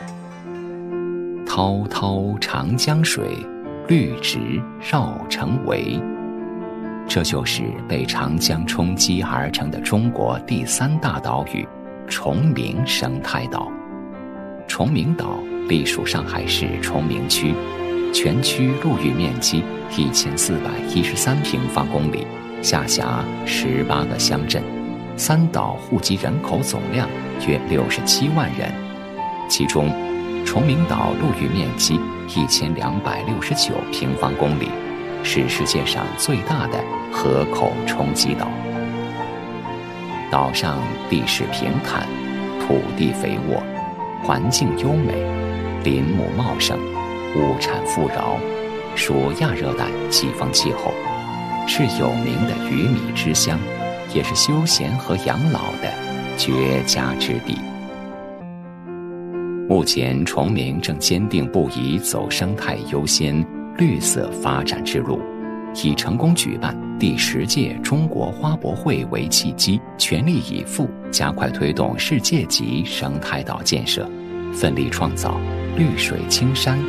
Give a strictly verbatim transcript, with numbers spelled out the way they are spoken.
滔滔长江水，绿植绕城围。这就是被长江冲击而成的中国第三大岛屿崇明生态岛。崇明岛隶属上海市崇明区，全区陆域面积一千四百一十三平方公里，下辖十八个乡镇，三岛户籍人口总量约六十七万人。其中，崇明岛陆域面积一千两百六十九平方公里，是世界上最大的河口冲积岛。岛上地势平坦，土地肥沃，环境优美，林木茂盛，物产富饶，属亚热带季风气候，是有名的鱼米之乡，也是休闲和养老的绝佳之地。目前，崇明正坚定不移走生态优先、绿色发展之路，以成功举办第十届中国花博会为契机，全力以赴加快推动世界级生态岛建设，奋力创造绿水青山